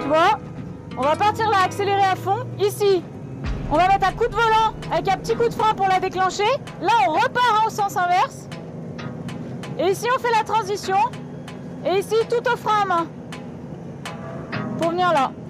vois, on va partir là, accélérer à fond. Ici, on va mettre un coup de volant avec un petit coup de frein pour la déclencher. Là, on repart au sens inverse. Et ici, on fait la transition. Et ici, tout au frein à main. Pour venir là.